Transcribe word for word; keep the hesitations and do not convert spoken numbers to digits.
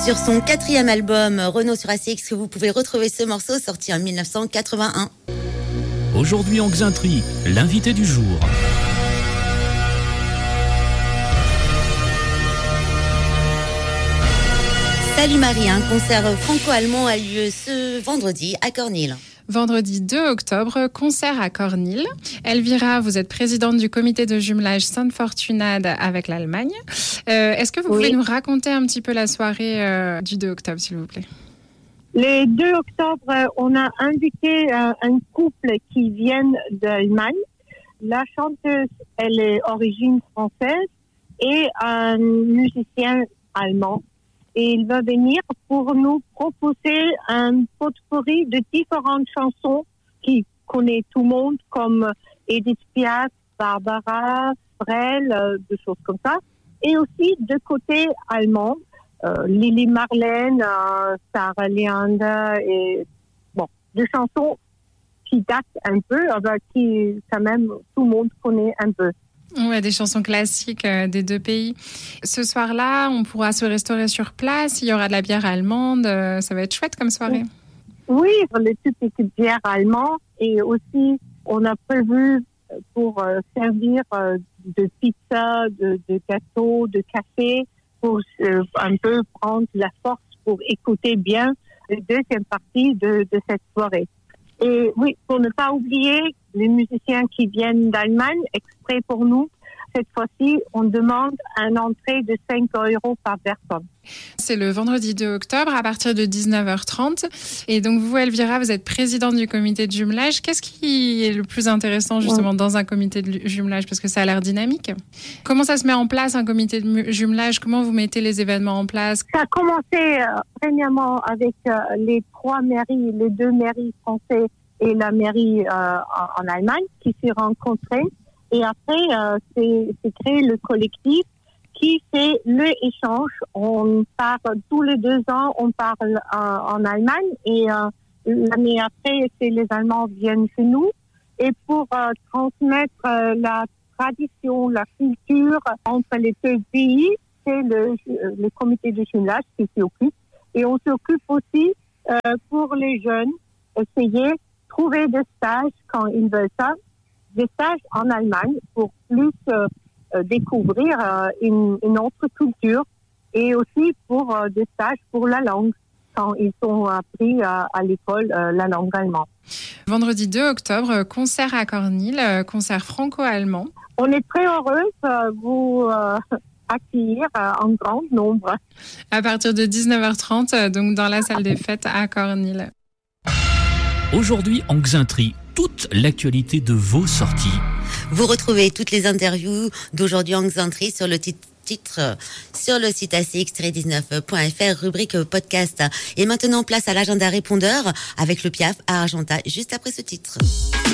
Sur son quatrième album, Renaud sur A C X, que vous pouvez retrouver ce morceau sorti en dix-neuf cent quatre-vingt-un. Aujourd'hui en Xintri, l'invité du jour. Salut Marie, un concert franco-allemand a lieu ce vendredi à Cornil. Vendredi deux octobre, concert à Cornil. Elvira, vous êtes présidente du comité de jumelage Sainte-Fortunade avec l'Allemagne. Euh, est-ce que vous oui. pouvez nous raconter un petit peu la soirée euh, du deux octobre, s'il vous plaît ? Le deux octobre, on a invité euh, un couple qui vient d'Allemagne. La chanteuse, elle est d'origine française et un musicien allemand. Et il va venir pour nous proposer un potpourri de différentes chansons qui connaît tout le monde, comme Edith Piaf, Barbara, Brel, euh, des choses comme ça. Et aussi de côté allemand, euh, Lily Marlène, euh, Sarah Leander, et bon, des chansons qui datent un peu, euh, qui quand même tout le monde connaît un peu. Ouais, des chansons classiques euh, des deux pays. Ce soir-là, on pourra se restaurer sur place. Il y aura de la bière allemande. Euh, ça va être chouette comme soirée. Oui, les toutes petites bières allemandes. Et aussi, on a prévu pour euh, servir euh, de pizza, de, de gâteaux, de café, pour euh, un peu prendre la force pour écouter bien la deuxième partie de, de cette soirée. Et oui, pour ne pas oublier les musiciens qui viennent d'Allemagne, exprès pour nous, cette fois-ci, on demande un entrée de cinq euros par personne. C'est le vendredi deux octobre à partir de dix-neuf heures trente. Et donc vous, Elvira, vous êtes présidente du comité de jumelage. Qu'est-ce qui est le plus intéressant justement ouais. dans un comité de jumelage ? Parce que ça a l'air dynamique. Comment ça se met en place un comité de jumelage ? Comment vous mettez les événements en place ? Ça a commencé euh, premièrement avec euh, les trois mairies, les deux mairies françaises et la mairie euh, en, en Allemagne qui s'est rencontrées. Et après, euh, c'est, c'est créé le collectif qui fait le échange. On part tous les deux ans, on part euh, en Allemagne et euh, l'année après, c'est les Allemands viennent chez nous. Et pour euh, transmettre euh, la tradition, la culture entre les deux pays, c'est le, le comité de jumelage qui s'y occupe. Et on s'occupe aussi euh, pour les jeunes, essayer de trouver des stages quand ils veulent ça, des stages en Allemagne pour plus euh, euh, découvrir euh, une, une autre culture et aussi pour euh, des stages pour la langue quand ils ont appris euh, à l'école euh, la langue allemande. Vendredi deux octobre, concert à Cornil, concert franco-allemand. On est très heureux de vous euh, accueillir euh, en grand nombre. À partir de dix-neuf heures trente, donc dans la salle des fêtes à Cornil. Aujourd'hui en Xintri, toute l'actualité de vos sorties. Vous retrouvez toutes les interviews d'aujourd'hui en Xintri sur le titre titre sur le site A C X dix-neuf point F R, rubrique podcast. Et maintenant, place à l'agenda répondeur avec le Piaf à Argentat, juste après ce titre.